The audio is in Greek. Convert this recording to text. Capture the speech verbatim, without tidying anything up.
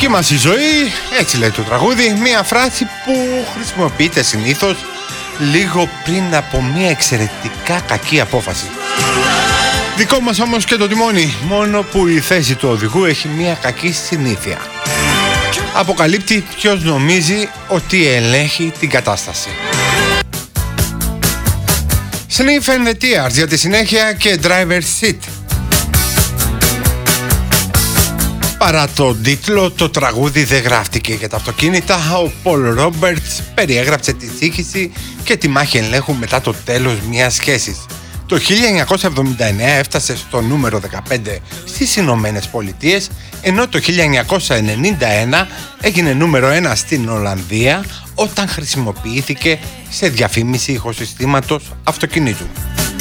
δική μας η ζωή, έτσι λέει το τραγούδι, μια φράση που χρησιμοποιείται συνήθως λίγο πριν από μια εξαιρετικά κακή απόφαση. Δικό μας όμως και το τιμόνι, μόνο που η θέση του οδηγού έχει μια κακή συνήθεια. Αποκαλύπτει ποιος νομίζει ότι ελέγχει την κατάσταση. Sniff and the Tears για τη συνέχεια και Driver's Seat. Παρά τον τίτλο, το τραγούδι δεν γράφτηκε για τα αυτοκίνητα. Ο Πολ Ρόμπερτς περιέγραψε τη σύγχυση και τη μάχη ελέγχου μετά το τέλος μιας σχέσης. Το χίλια εννιακόσια εβδομήντα εννέα έφτασε στο νούμερο δεκαπέντε στις Ηνωμένες Πολιτείες, ενώ το χίλια εννιακόσια ενενήντα ένα έγινε νούμερο ένα στην Ολλανδία όταν χρησιμοποιήθηκε σε διαφήμιση ηχοσυστήματος αυτοκινήτου.